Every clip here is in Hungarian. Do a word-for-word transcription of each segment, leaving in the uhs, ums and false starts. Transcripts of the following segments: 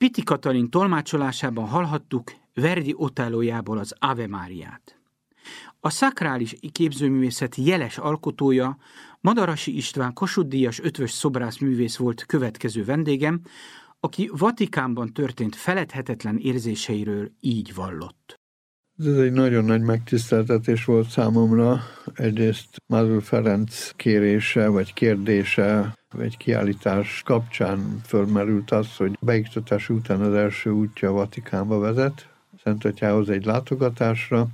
Pitti Katalin tolmácsolásában hallhattuk Verdi Otellójából az Ave Máriát. A szakrális képzőművészet jeles alkotója, Madarasi István Kossuth-díjas ötvös szobrászművész volt következő vendégem, aki Vatikánban történt feledhetetlen érzéseiről így vallott. Ez egy nagyon nagy megtiszteltetés volt számomra. Egyrészt Mazur Ferenc kérése vagy kérdése, egy kiállítás kapcsán fölmerült az, hogy beiktatás után az első útja Vatikánba vezet, Szent Atyához egy látogatásra,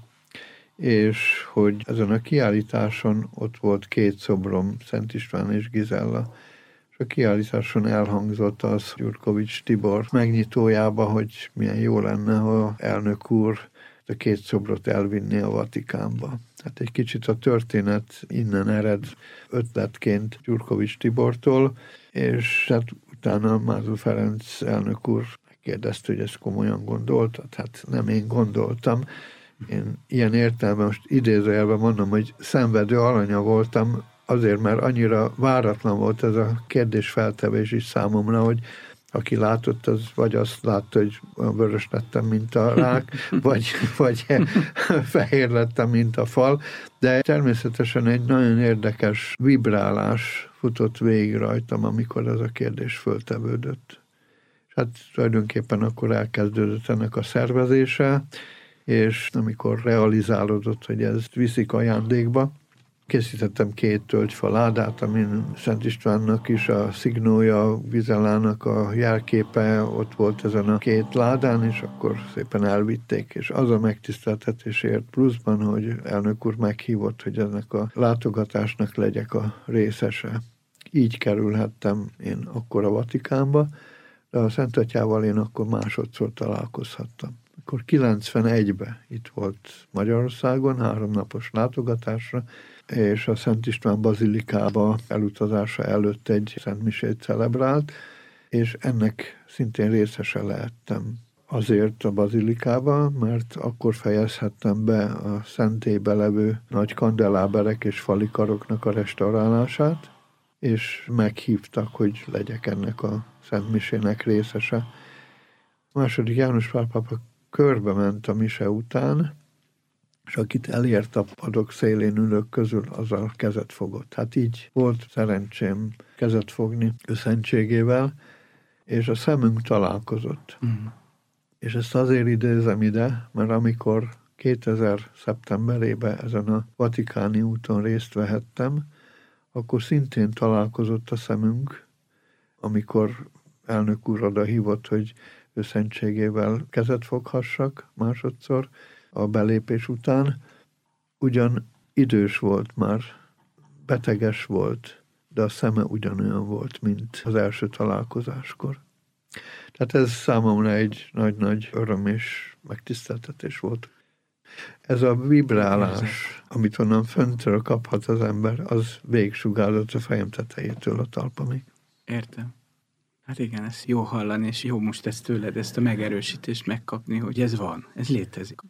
és hogy ezen a kiállításon ott volt két szobrom, Szent István és Gizella. És a kiállításon elhangzott az Gyurkovics Tibor megnyitójába, hogy milyen jó lenne, ha elnök úr a két szobrot elvinni a Vatikánba. Hát egy kicsit a történet innen ered ötletként Gyurkovics Tibortól, és hát utána Mazur Ferenc elnök úr megkérdezte, hogy ezt komolyan gondoltad. Hát nem én gondoltam. Én ilyen értelemben most idézőjelben mondom, hogy szenvedő alanya voltam, azért, mert annyira váratlan volt ez a kérdésfeltevés is számomra, hogy aki látott, az vagy azt látta, hogy vörös lettem, mint a rák, vagy, vagy fehér lettem, mint a fal, de természetesen egy nagyon érdekes vibrálás futott végig rajtam, amikor ez a kérdés föltevődött. És hát tulajdonképpen akkor elkezdődött ennek a szervezése, és amikor realizálódott, hogy ezt viszik ajándékba, készítettem két tölgyfa ládát, amin Szent Istvánnak is a szignója, Gizellának a jelképe ott volt ezen a két ládán, és akkor szépen elvitték. És az a megtiszteltetésért pluszban, hogy elnök úr meghívott, hogy ennek a látogatásnak legyek a részese. Így kerülhettem én akkor a Vatikánba, de a Szent Atyával én akkor másodszor találkozhattam. Akkor kilencvenegyben itt volt Magyarországon, háromnapos látogatásra, és a Szent István bazilikába elutazása előtt egy szentmisét celebrált, és ennek szintén részese lehettem azért a bazilikába, mert akkor fejezhettem be a szentélybe levő nagy kandeláberek és falikaroknak a restaurálását, és meghívtak, hogy legyek ennek a szentmisének részese. A második János Pál pápa körbe ment a mise után, és akit elért a padok szélén ülők közül, azzal kezet fogott. Hát így volt szerencsém kezet fogni ő szentségével, és a szemünk találkozott. Mm. És ezt azért idézem ide, mert amikor kétezer szeptemberében ezen a Vatikáni úton részt vehettem, akkor szintén találkozott a szemünk, amikor elnök úr oda hívott, hogy ő szentségével kezet foghassak másodszor a belépés után. Ugyan idős volt már, beteges volt, de a szeme ugyanolyan volt, mint az első találkozáskor. Tehát ez számomra egy nagy-nagy öröm és megtiszteltetés volt. Ez a vibrálás, amit onnan föntről kaphat az ember, az végigsugárzott a fejem tetejétől a talpamig. Értem. Hát igen, ez jó hallani, és jó most ezt tőled, ezt a megerősítést megkapni, hogy ez van, ez létezik.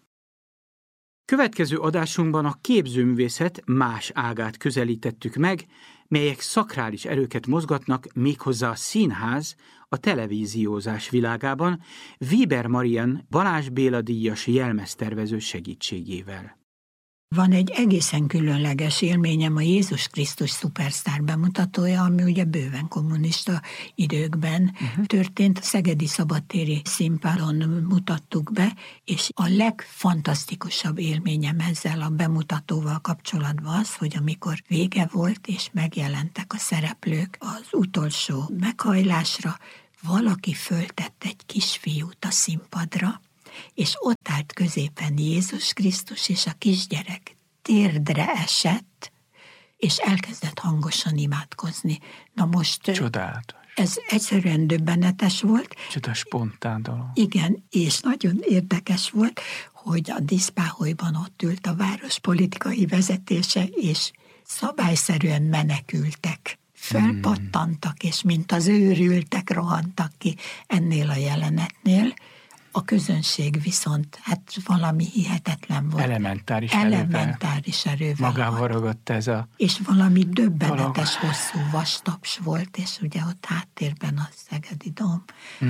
Következő adásunkban a képzőművészet más ágát közelítettük meg, melyek szakrális erőket mozgatnak méghozzá a színház, a televíziózás világában Weber Marian Balázs Béla díjas jelmeztervező segítségével. Van egy egészen különleges élményem, a Jézus Krisztus szupersztár bemutatója, ami ugye bőven kommunista időkben uh-huh. történt. A Szegedi Szabadtéri Színpadon mutattuk be, és a legfantasztikusabb élményem ezzel a bemutatóval kapcsolatban az, hogy amikor vége volt, és megjelentek a szereplők az utolsó meghajlásra, valaki föltett egy kisfiút a színpadra, és ott állt középen Jézus Krisztus, és a kisgyerek térdre esett, és elkezdett hangosan imádkozni. Na most csodálatos. Ez egyszerűen döbbenetes volt. Csoda spontán dolog. Igen, és nagyon érdekes volt, hogy a díszpáholyban ott ült a város politikai vezetése, és szabályszerűen menekültek. Fölpattantak, és mint az őrültek, rohantak ki ennél a jelenetnél. A közönség viszont hát valami hihetetlen volt. Elementáris, Elementáris erővel. Magával ragadt ez a... És valami döbbenetes, hosszú vastaps volt, és ugye ott háttérben a Szegedi Dóm. Hmm.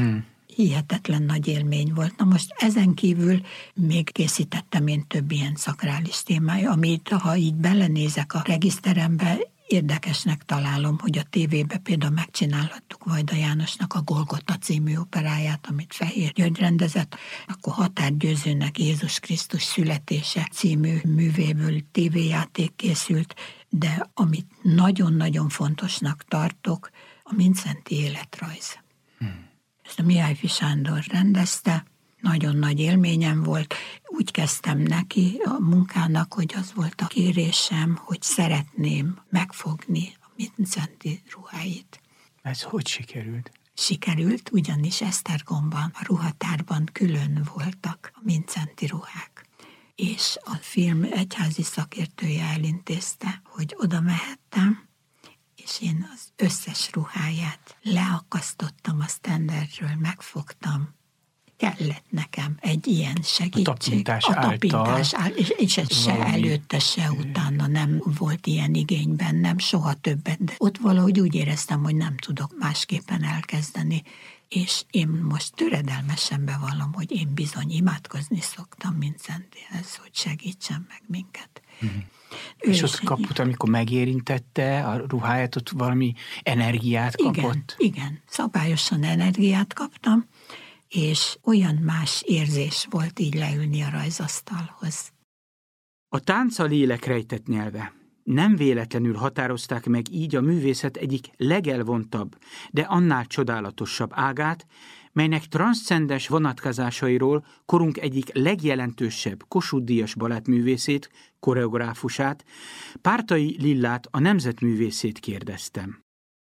hihetetlen nagy élmény volt. Na most ezen kívül még készítettem én több ilyen szakrális témája, amit ha így belenézek a regiszterembe, érdekesnek találom, hogy a tévébe például megcsinálhattuk Vajda Jánosnak a Golgota című operáját, amit Fehér György rendezett, akkor Határ Győzőnek Jézus Krisztus születése című művéből tévéjáték készült, de amit nagyon-nagyon fontosnak tartok, a Mindszenty életrajz. Hmm. Ezt a Mihályfi Sándor rendezte, nagyon nagy élményem volt. Úgy kezdtem neki a munkának, hogy az volt a kérésem, hogy szeretném megfogni a Mindszenty ruháit. Ez hogy sikerült? Sikerült, ugyanis Esztergomban, a ruhatárban külön voltak a Mindszenty ruhák. És a film egyházi szakértője elintézte, hogy oda mehettem, és én az összes ruháját leakasztottam a sztenderről, megfogtam. Kellett nekem egy ilyen segítség. A tapintás a tapintás által. És, és se előtte, se utána nem volt ilyen igény bennem, soha többet. De ott valahogy úgy éreztem, hogy nem tudok másképpen elkezdeni. És én most töredelmesen bevallom, hogy én bizony imádkozni szoktam Mindszentyhez, hogy segítsen meg minket. Mm-hmm. És ott kapott, amikor megérintette a ruháját, ott valami energiát kapott? Igen, igen, szabályosan energiát kaptam, és olyan más érzés volt így leülni a rajzasztalhoz. A tánc a lélek rejtett nyelve. Nem véletlenül határozták meg így a művészet egyik legelvontabb, de annál csodálatosabb ágát, melynek transzcendens vonatkozásairól korunk egyik legjelentősebb Kossuth-díjas balettművészét, koreográfusát, Pártai Lillát, a nemzetművészét kérdeztem.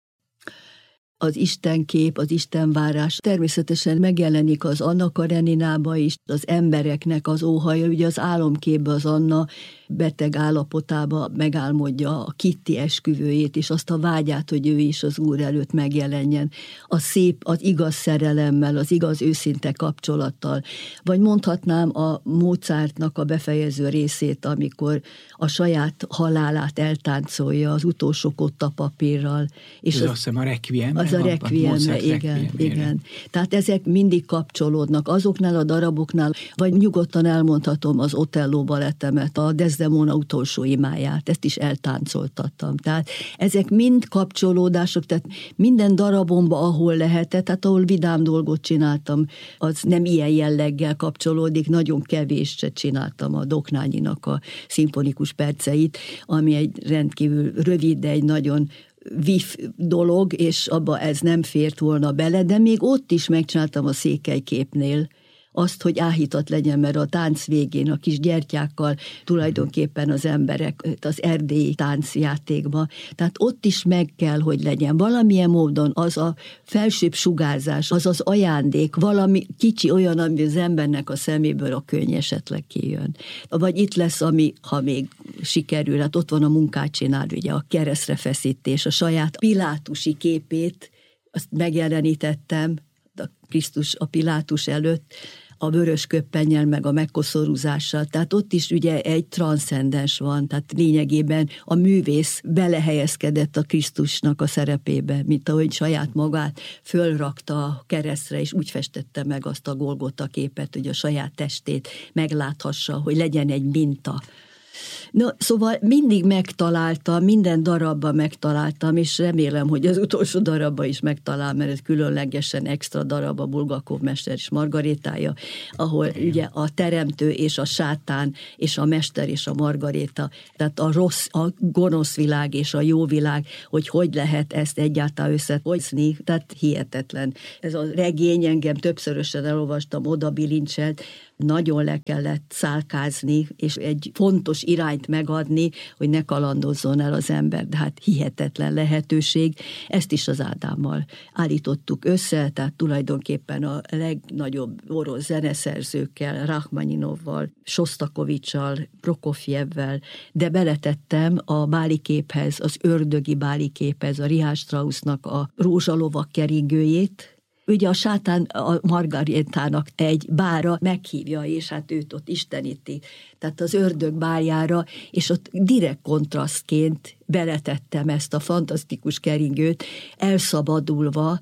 Az istenkép, az istenvárás természetesen megjelenik az Anna Kareninába is, az embereknek az óhaja, ugye az álomképbe az Anna beteg állapotába megálmodja a Kitty esküvőjét, és azt a vágyát, hogy ő is az Úr előtt megjelenjen. A szép, az igaz szerelemmel, az igaz őszinte kapcsolattal. Vagy mondhatnám a Mozartnak a befejező részét, amikor a saját halálát eltáncolja az utolsó kottapapírral. És Ez az, azt hiszem a Requiem. Az a Requiem, igen, igen. Tehát ezek mindig kapcsolódnak. Azoknál a daraboknál, vagy nyugodtan elmondhatom az Otello balettemet, a Desdemona utolsó imáját, ezt is eltáncoltattam. Tehát ezek mind kapcsolódások, tehát minden darabomba, ahol lehetett, tehát ahol vidám dolgot csináltam, az nem ilyen jelleggel kapcsolódik, nagyon kevés csináltam a Doknányinak a szimfonikus perceit, ami egy rendkívül rövid, de egy nagyon vif dolog, és abba ez nem fért volna bele, de még ott is megcsináltam a Székelyképnél azt, hogy áhítat legyen, mert a tánc végén a kis gyertyákkal tulajdonképpen az emberek az erdélyi táncjátékban. Tehát ott is meg kell, hogy legyen. Valamilyen módon az a felsőbb sugárzás, az az ajándék, valami kicsi olyan, ami az embernek a szeméből a könny esetleg kijön. Vagy itt lesz, ami, ha még sikerül, hát ott van a munkát csinál, ugye a keresztre feszítés, a saját pilátusi képét, azt megjelenítettem, a Krisztus a Pilátus előtt, a vörös köppennyel, meg a megkoszorúzással. Tehát ott is ugye egy transzcendens van, tehát lényegében a művész belehelyezkedett a Krisztusnak a szerepébe, mint ahogy saját magát fölrakta a keresztre, és úgy festette meg azt a Golgota képet, hogy a saját testét megláthassa, hogy legyen egy minta. No, szóval mindig megtaláltam, minden darabban megtaláltam, és remélem, hogy az utolsó darabban is megtalál, mert ez különlegesen extra darab, a Bulgakov mester és Margarétája, ahol ugye a teremtő és a sátán, és a mester és a Margaréta, tehát a rossz, a gonosz világ és a jó világ, hogy hogy lehet ezt egyáltalán összehozni, tehát hihetetlen. Ez a regény, engem többszörösen elolvastam, oda bilincselt, nagyon le kellett szálkázni, és egy fontos irányt megadni, hogy ne kalandozzon el az ember, de hát hihetetlen lehetőség. Ezt is az Ádámmal állítottuk össze, tehát tulajdonképpen a legnagyobb orosz zeneszerzőkkel, Rachmaninovval, Sostakovicsal, Prokofjevvel, de beletettem a báliképhez, az ördögi báliképhez, a Richard Straussnak a rózsalovak keringőjét. Ugye a sátán a Margarétának egy bára meghívja, és hát őt ott isteníti. Tehát az ördög bárjára, és ott direkt kontrasztként beletettem ezt a fantasztikus keringőt, elszabadulva,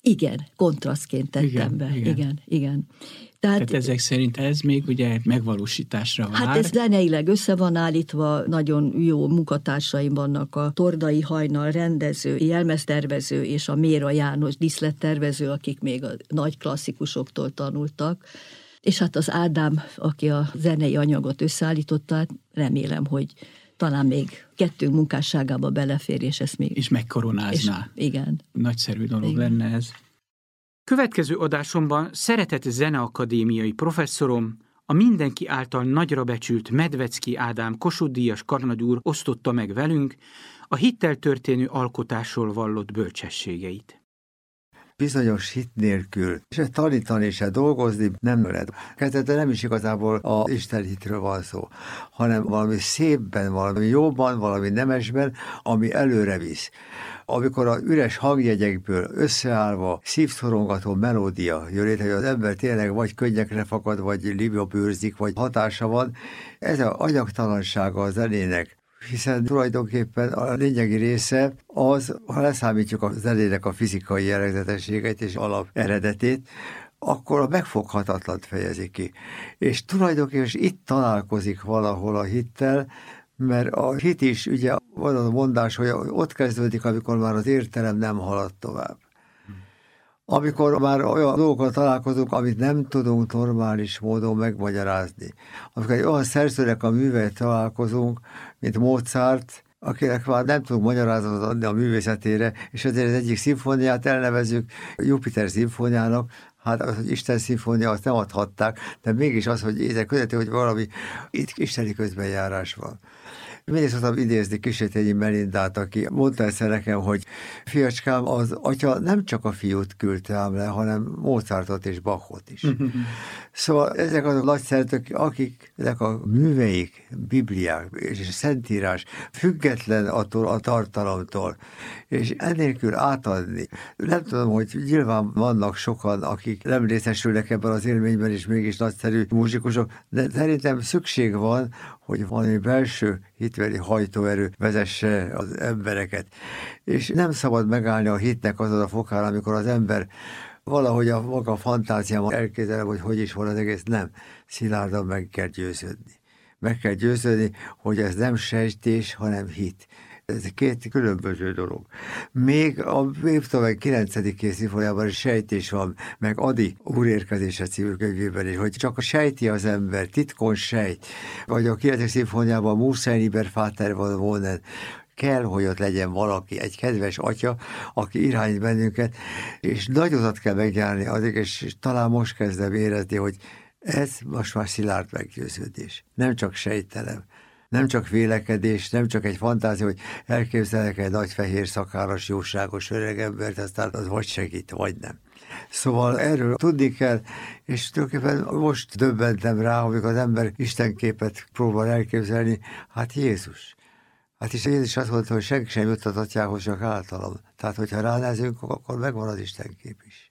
Igen, kontrasztként tettem igen, be. Igen, igen. igen. Tehát, Tehát ezek szerint ez még ugye megvalósításra vár. Hát ez zeneileg össze van állítva, nagyon jó munkatársaim vannak, a Tordai Hajnal rendező, jelmeztervező és a Méra János díszlettervező, akik még a nagy klasszikusoktól tanultak. És hát az Ádám, aki a zenei anyagot összeállította, hát remélem, hogy talán még kettőnk munkásságába belefér, és ezt még... És megkoronázná. És, igen. Nagyszerű dolog igen. lenne ez. Következő adásomban szeretett zeneakadémiai professzorom, a mindenki által nagyra becsült Medvecki Ádám Kossuth-díjas karnagyúr osztotta meg velünk a hittel történő alkotásról vallott bölcsességeit. Bizonyos hit nélkül, se tanítani, se dolgozni nem lehet. Kezdetben nem is igazából az Isten hitről van szó, hanem valami szépben, valami jóban, valami nemesben, ami előre visz. Amikor az üres hangjegyekből összeállva szívszorongató melódia jön létre, hogy az ember tényleg vagy könnyekre fakad, vagy libja bőrzik, vagy hatása van, ez az anyagtalansága a zenének, hiszen tulajdonképpen a lényegi része az, ha leszámítjuk a zenének a fizikai jellegzetességeit és alap eredetét, akkor a megfoghatatlant fejezi ki. És tulajdonképpen itt találkozik valahol a hittel, mert a hit is, ugye van az a mondás, hogy ott kezdődik, amikor már az értelem nem halad tovább. Amikor már olyan dolgokkal találkozunk, amit nem tudunk normális módon megmagyarázni. Amikor egy olyan szerzőnek a műveit találkozunk, mint Mozart, akinek már nem tudunk magyarázatot adni a művészetére, és ezért az egyik szimfóniát elnevezzük Jupiter szimfóniának, hát az, hogy Isten szimfónia, azt nem adhatták, de mégis az, hogy ezek között, hogy valami itt isteni közbenjárás van. Mindig szoktam idézni Kisétényi Melindát, aki mondta egyszer nekem, hogy fiacskám, az atya nem csak a fiút küldte ám le, hanem Mozartot és Bachot is. Szóval ezek azok nagy szerzők, akiknek a műveik, bibliák és szentírás független attól a tartalomtól, és ennélkül átadni. Nem tudom, hogy nyilván vannak sokan, akik nem részesülnek ebben az élményben, és mégis nagyszerű muzsikusok, de szerintem szükség van, hogy valami belső hitveli hajtóerő vezesse az embereket. És nem szabad megállni a hitnek azon a fokára, amikor az ember valahogy a maga fantáziában elképzelem, hogy hogy is van az egész. Nem. Szilárdan meg kell győződni. Meg kell győződni, hogy ez nem sejtés, hanem hit. Ez két különböző dolog. Még a Beethoven kilencedik szimfóniában is sejtés van, meg Adi úrérkezése című könyvében is, hogy csak a sejti az ember, titkon sejt. Vagy a kilencedik szimfóniában Musen über Vater von Wohnen. Kell, hogy ott legyen valaki, egy kedves atya, aki irányít bennünket, és nagyotat kell megjárni addig, és, és talán most kezdem érezni, hogy ez most már szilárd meggyőződés. Nem csak sejtelem. Nem csak vélekedés, nem csak egy fantázia, hogy elképzelek egy nagy fehér szakáras, jóságos öregembert, aztán az vagy segít, vagy nem. Szóval erről tudni kell, és tulajdonképpen most döbbentem rá, amikor az ember istenképet próbál elképzelni, hát Jézus. Hát is Jézus azt mondta, hogy senki sem juttat atyához, csak általam. Tehát, hogyha ránézünk, akkor megvan az istenkép is.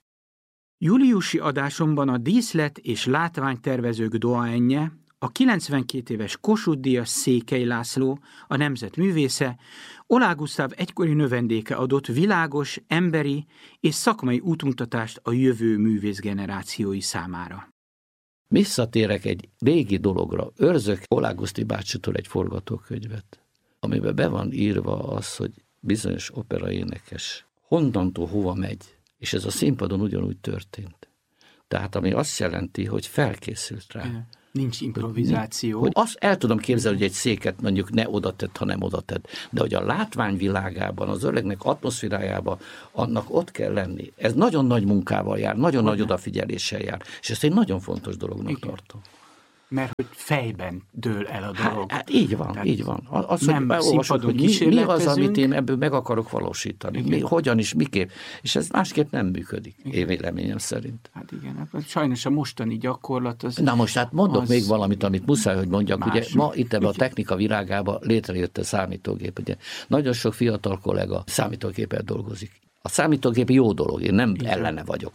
Júliusi adásomban a díszlet és látványtervezők doáenje, a kilencvenkét éves Kossuth-díjas Székely László, a nemzet művésze, Oláh Gusztáv egykori növendéke adott világos, emberi és szakmai útmutatást a jövő művészgenerációi számára. Visszatérek egy régi dologra. Őrzök Oláh Guszti bácsitól egy forgatókönyvet, amiben be van írva az, hogy bizonyos operaénekes honnantól hova megy, és ez a színpadon ugyanúgy történt. Tehát ami azt jelenti, hogy felkészült rá. Igen. Nincs improvizáció. Hogy azt el tudom képzelni, hogy egy széket mondjuk ne oda tett, hanem oda tett. De hogy a látványvilágában, az öregnek atmoszférájában, annak ott kell lenni. Ez nagyon nagy munkával jár, nagyon hogy nagy nem. odafigyeléssel jár. És ezt egy nagyon fontos dolognak Igen. tartom. Mert hogy fejben dől el a dolog. Hát, hát így van, Tehát így van. Az, nem hogy olvasod, hogy mi, mi az, amit én ebből meg akarok valósítani. Mi, hogyan is, miképp. És ez másképp nem működik, igen. én véleményem szerint. Hát igen, sajnos a mostani gyakorlat az... Na most hát mondok az még valamit, amit muszáj, hogy mondjak. Ugye ma itt ebben a technika világában létrejött a számítógép. Ugye nagyon sok fiatal kollega számítógépet dolgozik. A számítógép jó dolog, én nem igen. ellene vagyok.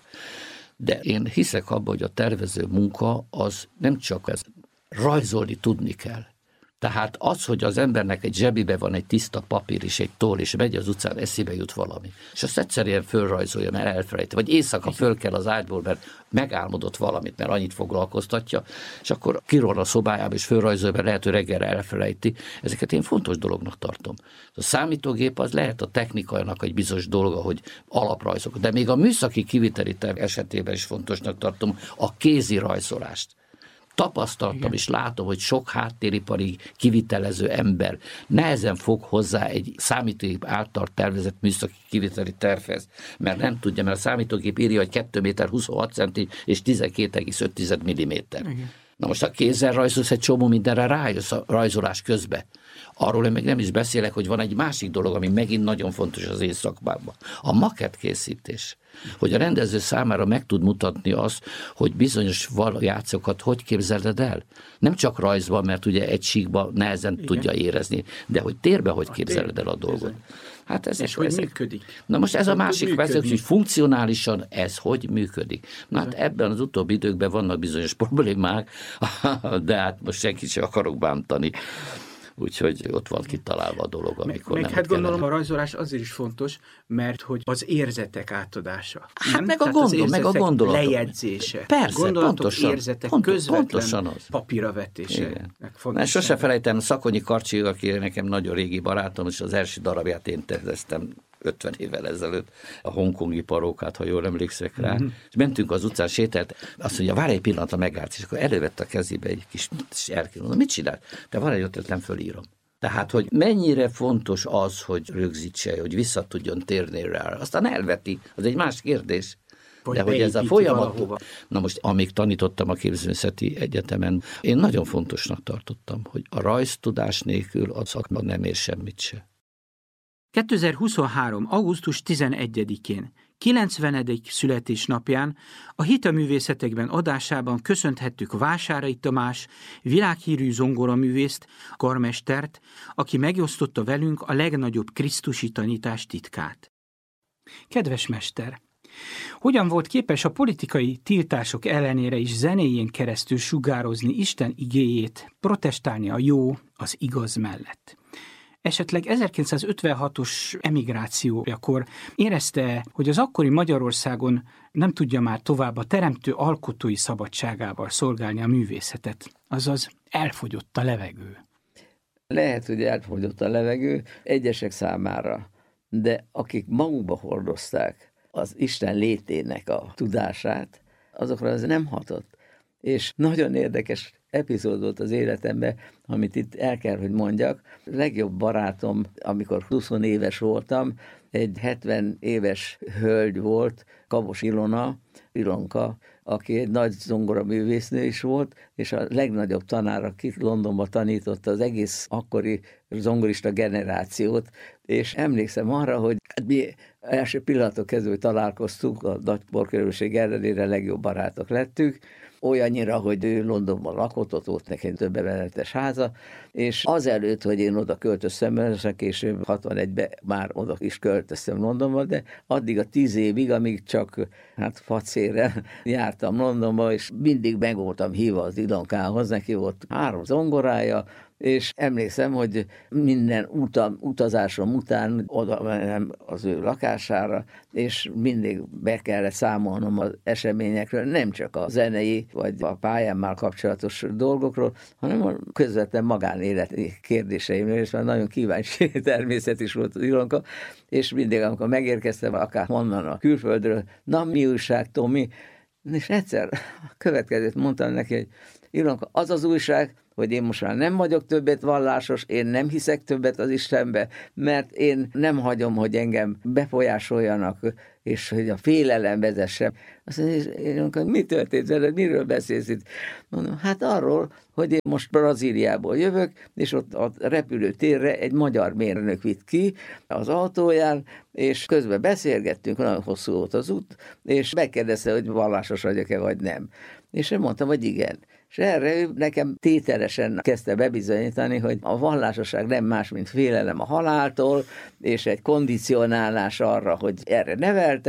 De én hiszek abban, hogy a tervező munka az nem csak ez. Rajzolni tudni kell. Tehát az, hogy az embernek egy zsebibe van egy tiszta papír és egy toll, és megy az utcán, eszébe jut valami. És azt egyszerűen fölrajzolja, mert elfelejti. Vagy éjszaka föl kell az ágyból, mert megálmodott valamit, mert annyit foglalkoztatja, és akkor kirol a szobájába, és fölrajzolja, mert lehet, hogy reggelre elfelejti. Ezeket én fontos dolognak tartom. A számítógép az lehet a technikának egy bizonyos dolga, hogy alaprajzok. De még a műszaki kiviteli terv esetében is fontosnak tartom a kézi rajzolást. Tapasztaltam és látom, hogy sok háttéripari kivitelező ember nehezen fog hozzá egy számítógép által tervezett műszaki kiviteli tervhez, mert nem tudja, mert a számítógép írja, hogy két méter huszonhat centi és tizenkét egész öt milliméter. Na most a kézzel rajzolsz, egy csomó mindenre rájössz a rajzolás közbe. Arról én még nem is beszélek, hogy van egy másik dolog, ami megint nagyon fontos az én szakmámban. A makett készítés. Hogy a rendező számára meg tud mutatni azt, hogy bizonyos variációkat hogy képzeled el. Nem csak rajzban, mert ugye egy síkban nehezen igen. tudja érezni, de hogy térben hogy a képzeled tér. el a dolgot. Hát ez és hogy ezek... működik. Na most ez hogy a másik vezető, hogy funkcionálisan ez hogy működik. Na hát ebben az utóbbi időkben vannak bizonyos problémák, de hát most senkit sem akarok bántani. Úgyhogy ott van kitalálva a dolog, amikor meg, nem hát gondolom kellene. A rajzolás azért is fontos, mert hogy az érzetek átadása. Hát nem? meg a gondol, meg a gondolatok. Lejegyzése. Persze, gondolatok, pontosan, érzetek, pont, közvetlen papírra vetése. Na, sose felejtem, Szakonyi Karcsi, aki nekem nagyon régi barátom, és az első darabját én terveztem ötven évvel ezelőtt, a hongkongi parókát, ha jól emlékszek rá, mm-hmm. és mentünk az utcán, sétált, azt mondja, várj egy pillanatra, megállsz, és akkor elővette a kezébe egy kis erkén, mit csinál? De van egy ötletem, fölírom. Tehát, hogy mennyire fontos az, hogy rögzítse, hogy vissza tudjon térni rá. Aztán elveti, az egy más kérdés. Vagy de hogy ez a folyamat, valahova. Na most, amíg tanítottam a Képzőművészeti Egyetemen, én nagyon fontosnak tartottam, hogy a rajztudás nélkül a szakma nem ér semmit se. kétezer-huszonhárom. augusztus tizenegyedikén, kilencvenedik születésnapján a Hitaművészetekben adásában köszönthettük Vásárai Tamás, világhírű zongoraművészt, karmestert, aki megosztotta velünk a legnagyobb krisztusi tanítás titkát. Kedves mester! Hogyan volt képes a politikai tiltások ellenére is zenéjén keresztül sugározni Isten igéjét, protestálni a jó, az igaz mellett? Esetleg ezerkilencszázötvenhatos emigrációjakor érezte, hogy az akkori Magyarországon nem tudja már tovább a teremtő alkotói szabadságával szolgálni a művészetet, azaz elfogyott a levegő. Lehet, hogy elfogyott a levegő egyesek számára, de akik magukba hordozták az Isten létének a tudását, azokra ez nem hatott. És nagyon érdekes epizód volt az életemben, amit itt el kell, hogy mondjak. A legjobb barátom, amikor húsz éves voltam, egy hetven éves hölgy volt, Kabos Ilona, Ilonka, aki egy nagy zongoraművésznő is volt, és a legnagyobb tanár, aki Londonban tanította az egész akkori zongorista generációt, és emlékszem arra, hogy mi első pillanatok kezdve találkoztunk, a nagy borkerülség ellenére legjobb barátok lettünk, olyannyira, hogy ő Londonban lakott, ott volt nekem több emeletes háza, és azelőtt, hogy én oda költöztem, mert később hatvanegyben már oda is költöztem Londonba, de addig a tíz évig, amíg csak hát facéren jártam Londonba, és mindig meg voltam hívva az Ilonkához, neki volt három zongorája, és emlékszem, hogy minden utam, utazásom után oda menem az ő lakására, és mindig be kellett számolnom az eseményekről, nem csak a zenei vagy a pályámmal kapcsolatos dolgokról, hanem a közvetlen magánéleti kérdéseimről, és már nagyon kíváncsi természet is volt az Ilonka, és mindig, amikor megérkeztem, akár honnan a külföldről, na mi újság, Tomi? És egyszer a következőt mondtam neki, hogy Ilonka, az az újság, hogy én most már nem vagyok többet vallásos, én nem hiszek többet az Istenbe, mert én nem hagyom, hogy engem befolyásoljanak, és hogy a félelem vezessem. Azt mondja, mi történt veled, miről beszélsz itt? Mondom, hát arról, hogy én most Brazíliából jövök, és ott a repülőtérre egy magyar mérnök vitt ki az autóján, és közben beszélgettünk, nagyon hosszú volt az út, és megkérdezte, hogy vallásos vagyok-e, vagy nem. És én mondtam, hogy igen. És erre ő nekem tételesen kezdte bebizonyítani, hogy a vallásosság nem más, mint félelem a haláltól, és egy kondicionálás arra, hogy erre neveltek,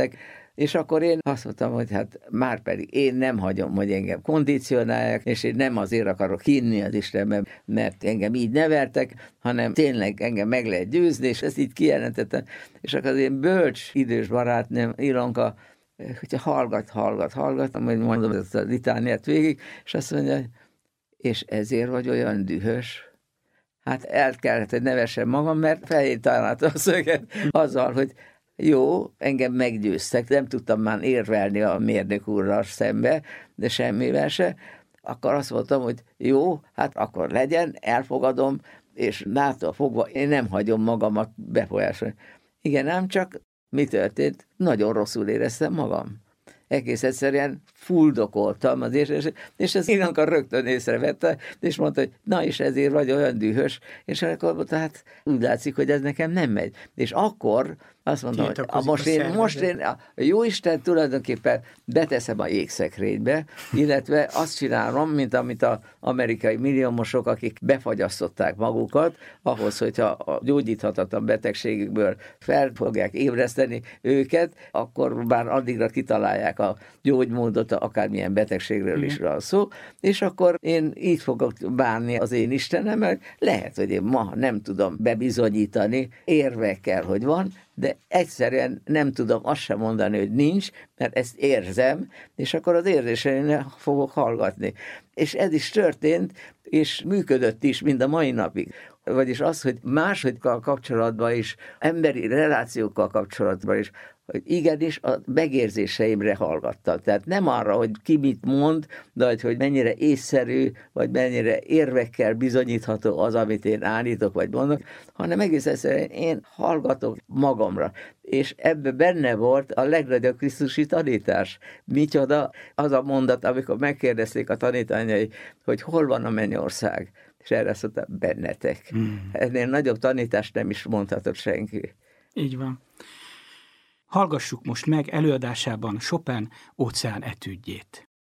És akkor én azt mondtam, hogy hát már pedig én nem hagyom, hogy engem kondicionálják, és én nem azért akarok hinni az Istenben, mert engem így neveltek, hanem tényleg engem meg lehet győzni, és ezt így kijelentettem. És akkor az én bölcs, idős barátnőm, Ilonka, hogyha hallgat, hallgat, hallgat, majd mondom ezt a litániát végig, és azt mondja, hogy és ezért vagy olyan dühös? Hát el kellett, hogy nevessem magam, mert fején találtam a szöget azzal, hogy jó, engem meggyőztek, nem tudtam már érvelni a mérnök úrral szembe, de semmivel se. Akkor azt mondtam, hogy jó, hát akkor legyen, elfogadom, és nától fogva én nem hagyom magamat befolyásolni. Igen, ám csak mi történt? Nagyon rosszul éreztem magam. Egész egyszerűen fuldokoltam az érzését, és ez Ilonka rögtön észrevette, és mondta, hogy na és ezért vagy olyan dühös, és akkor mondta, hát úgy látszik, hogy ez nekem nem megy. És akkor azt mondtam, hogy a most, én, most én a Jóisten tulajdonképpen beteszem a jégszekrénybe, illetve azt csinálom, mint amit az amerikai milliómosok, akik befagyasztották magukat, ahhoz, hogyha a gyógyíthatatlan betegségükből fel fogják ébreszteni őket, akkor már addigra kitalálják a gyógymódot, akármilyen betegségről is van szó, és akkor én így fogok bánni az én Istenemmel, lehet, hogy én ma nem tudom bebizonyítani érvekkel, hogy van, de egyszerűen nem tudom azt sem mondani, hogy nincs, mert ezt érzem, és akkor az érzéseimre fogok hallgatni. És ez is történt, és működött is mind a mai napig. Vagyis az, hogy máshogykkal kapcsolatban is, emberi relációkkal kapcsolatban is, hogy igenis a megérzéseimre hallgattam. Tehát nem arra, hogy ki mit mond, de hogy mennyire észszerű, vagy mennyire érvekkel bizonyítható az, amit én állítok, vagy mondok, hanem egész egyszerűen én hallgatok magamra. És ebbe benne volt a legnagyobb krisztusi tanítás. Micsoda az a mondat, amikor megkérdezték a tanítványai, hogy hol van a mennyország. És erre azt mondta, bennetek. Hmm. Ennél nagyobb tanítást nem is mondhatott senki. Így van. Hallgassuk most meg előadásában Chopin óceán etüdjét.